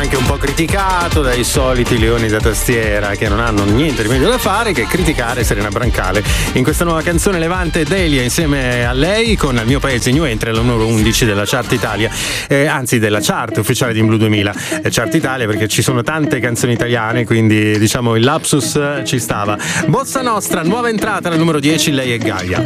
anche un po' criticato dai soliti leoni da tastiera che non hanno niente di meglio da fare che criticare Serena Brancale. In questa nuova canzone Levante Delia insieme a lei con Il mio paese new entry al numero 11 della Chart Italia, anzi della Chart ufficiale di In Blu 2000, Chart Italia perché ci sono tante canzoni italiane, quindi diciamo il lapsus ci stava. Bossa Nostra, nuova entrata al numero 10, lei è Gaia.